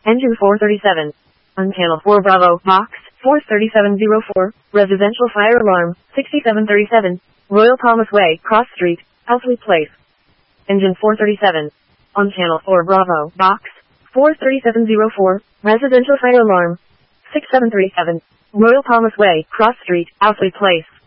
Engine 437. On channel 4 Bravo, box 43704, residential fire alarm, 6737, Royal Palmas Way, Cross Street, Housley Place. Engine 437. On channel 4 Bravo, box 43704, residential fire alarm, 6737, Royal Palmas Way, Cross Street, Housley Place.